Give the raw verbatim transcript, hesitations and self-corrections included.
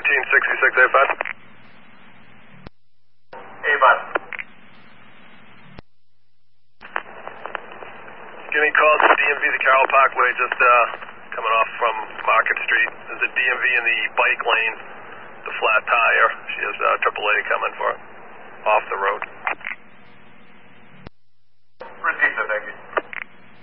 thirteen sixty-six A five. A five. Getting called to D M V, the Carroll Parkway, just uh, coming off from Market Street. There's a D M V in the bike lane, the flat tire. She has uh, triple A coming for it, off the road.